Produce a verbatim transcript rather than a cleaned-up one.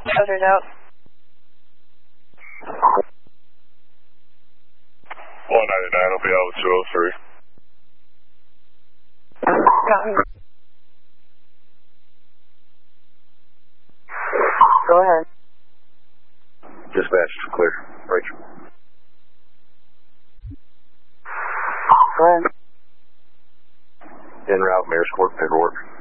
Shutters out. one ninety-nine will be out with two oh three. Cotton. Go ahead. Dispatch, clear. Rachel. Go ahead. En route, Mayor's Court, paperwork.